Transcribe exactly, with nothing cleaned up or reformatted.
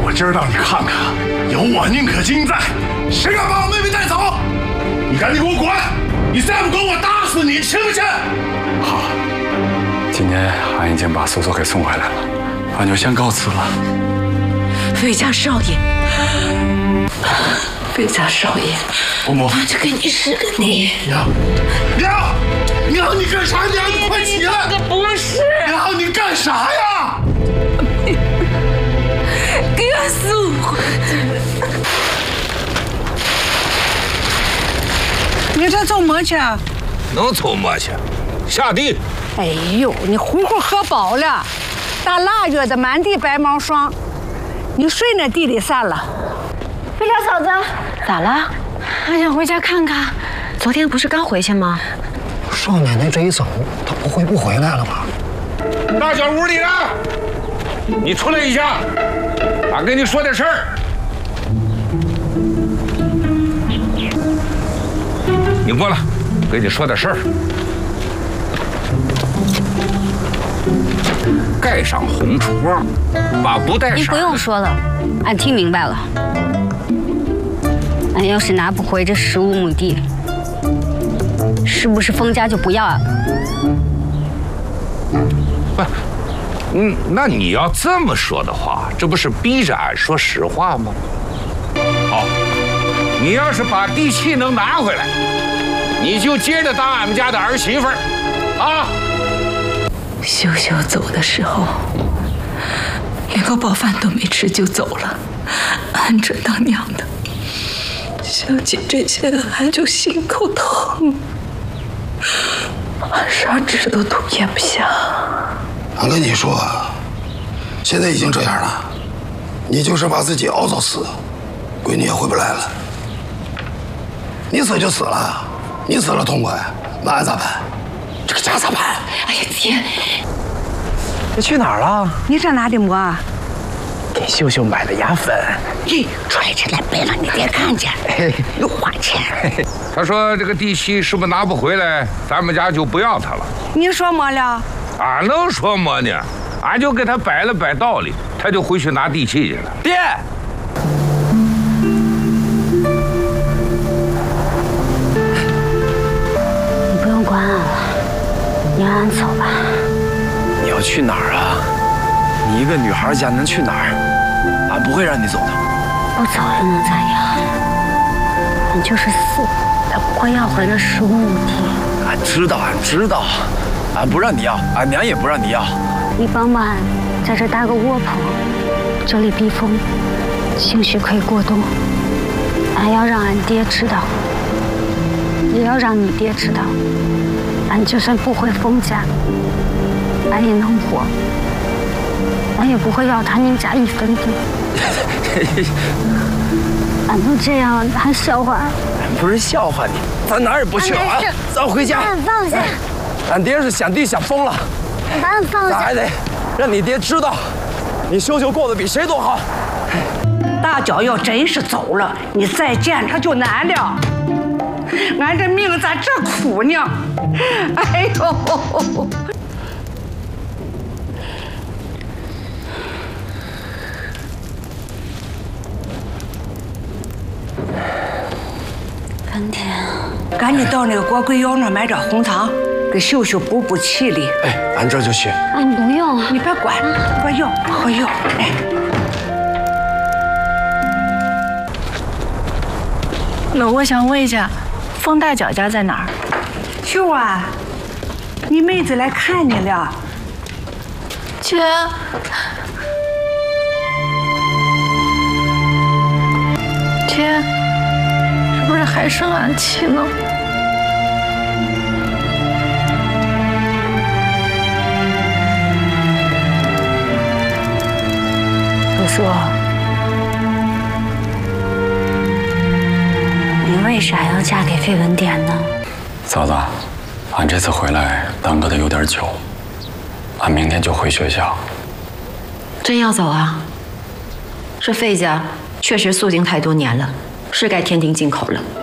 我今儿让你看看，有我宁可金在，谁敢把我妹妹带走？你赶紧给我滚！你再不滚，我打死你，信不信？ 好，今天俺已经把苏苏给送回来了，俺就先告辞了。 费家少爷，费家少爷， 伯母， 俺就给你是个你。 娘，娘，娘，你干啥？娘，你快起来！ 这不是。 娘，你干啥呀？ 给俺送回去。 你这走么去？ 能走么去？下地。 哎呦，你呼呼喝饱了，大腊月的满地白毛霜，你睡那地里散了。 费家嫂子， 咋了？ 俺想回家看看。 昨天不是刚回去吗？ 少奶奶这一走，她不会不回来了吧？ 大小屋里的，你出来一下，俺跟你说点事儿。你过来，跟你说点事儿。盖上红窗，把不带你不用说了，俺听明白了。俺要是拿不回这十五亩地，是不是封家就不要俺了？ 不，嗯，那你要这么说的话，这不是逼着俺说实话吗？好，你要是把地契能拿回来，你就接着当俺们家的儿媳妇儿，啊！ 秀秀走的时候，连个饱饭都没吃就走了，俺这当娘的想起这些，俺就心口疼，俺啥纸都吐咽不下。 俺跟你说，现在已经这样了，你就是把自己熬早死，闺女也回不来了。你死就死了，你死了痛快，那俺咋办？这个家咋办？ 哎呀爹， 你去哪儿了？ 你这哪的馍啊？ 给秀秀买的牙粉。 嘿，揣起来别让你爹看见，又花钱。 他说这个地契是不是拿不回来，咱们家就不要他了。 你说么了？ 俺能说么呢？俺就给他摆了摆道理，他就回去拿地契去了。 爹， 你不用管俺了，你让俺走吧。 你要去哪儿啊？你一个女孩家能去哪儿？俺不会让你走的。 不走又能咋样？俺就是死，他不会要回这十五亩地。 俺知道，俺知道，俺不让你要，俺娘也不让你要。 你帮帮俺，在这搭个卧铺，这里避风，兴许可以过冬。俺要让俺爹知道，也要让你爹知道，俺就算不回封家，俺也能活，俺也不会要他宁家一分地。俺都这样，还笑话俺？ 俺不是笑话你，咱哪儿也不去了啊！咱回家。 俺放下。 俺爹是想地想疯了， 把俺放下。 咱还得让你爹知道，你秀秀过得比谁都好。 大脚要真是走了，你再见他就难了。俺这命咋这苦呢？哎呦！ 干爹， 赶紧到那个国贵窑那买点红糖，给秀秀补补气力。 哎，俺这就去。 俺不用， 你别管，喝药，喝药。哎。 那我想问一下，冯大脚家在哪儿？ 秀啊，你妹子来看你了。 姐，姐，是不是还生俺气呢？ 不说，你为啥要嫁给费文典呢？ 嫂子，俺这次回来耽搁的有点久，俺明天就回学校。 真要走啊？这费家确实肃静太多年了，是该天庭进口了。